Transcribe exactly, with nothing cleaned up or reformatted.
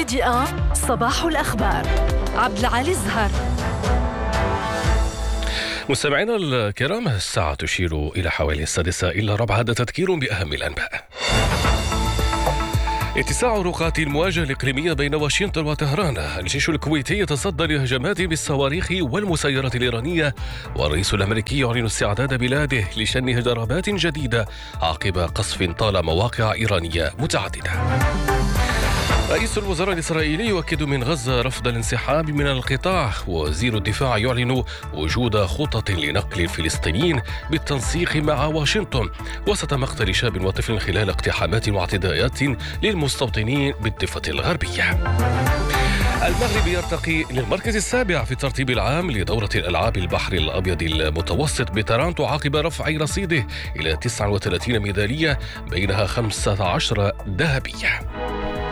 المفاجئة صباح الأخبار. عبد العالي الزهر. مستمعينا الكرام، الساعة تشير إلى حوالي السادسة إلا ربع. هذا تذكير بأهم الأنباء. اتساع رقعة المواجهة الإقليمية بين واشنطن وطهران. الجيش الكويتي يتصدى لهجمات بالصواريخ والمسيرات الإيرانية، والرئيس الأمريكي يعلن استعداد بلاده لشن ضربات جديدة عقب قصف طال مواقع إيرانية متعددة. رئيس الوزراء الإسرائيلي يؤكد من غزة رفض الانسحاب من القطاع، ووزير الدفاع يعلن وجود خطط لنقل الفلسطينيين بالتنسيق مع واشنطن وسط مقتل شاب وطفل خلال اقتحامات واعتداءات للمستوطنين بالضفة الغربية. المغرب يرتقي للمركز السابع في الترتيب العام لدورة الألعاب البحر الأبيض المتوسط بتورونتو عقب رفع رصيده إلى تسعة وثلاثين ميدالية، بينها خمسة عشر ذهبية.